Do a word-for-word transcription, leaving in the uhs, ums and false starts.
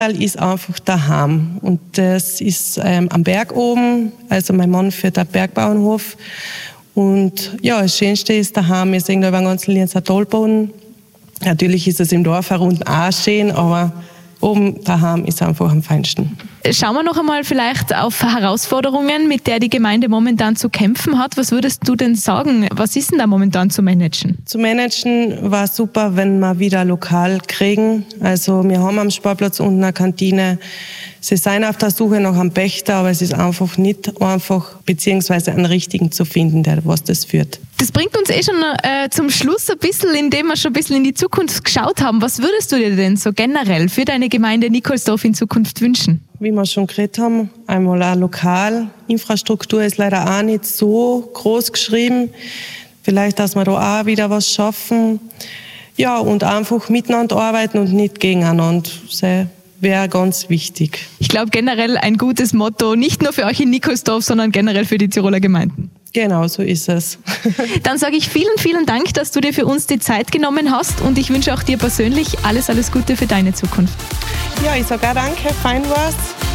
ist einfach daheim. Und das ist ähm, am Berg oben. Also mein Mann führt den Bergbauernhof. Und ja, das Schönste ist daheim. Wir sehen da über den ganzen Lienzer Talboden. Natürlich ist es im Dorf herunten auch schön, aber oben daheim ist einfach am feinsten. Schauen wir noch einmal vielleicht auf Herausforderungen, mit der die Gemeinde momentan zu kämpfen hat. Was würdest du denn sagen? Was ist denn da momentan zu managen? Zu managen war super, wenn wir wieder lokal kriegen. Also wir haben am Sportplatz unten eine Kantine. Sie sind auf der Suche nach einem Pächter, aber es ist einfach nicht einfach, beziehungsweise einen richtigen zu finden, der was das führt. Das bringt uns eh schon äh, zum Schluss ein bisschen, indem wir schon ein bisschen in die Zukunft geschaut haben. Was würdest du dir denn so generell für deine Gemeinde Nikolsdorf in Zukunft wünschen? Wie wir schon geredet haben, einmal auch lokal. Infrastruktur ist leider auch nicht so groß geschrieben. Vielleicht, dass wir da auch wieder was schaffen. Ja, und einfach miteinander arbeiten und nicht gegeneinander. Das wäre ganz wichtig. Ich glaube generell ein gutes Motto, nicht nur für euch in Nikolsdorf, sondern generell für die Tiroler Gemeinden. Genau, so ist es. Dann sage ich vielen, vielen Dank, dass du dir für uns die Zeit genommen hast und ich wünsche auch dir persönlich alles, alles Gute für deine Zukunft. Ja, ich sage auch danke, fein war's.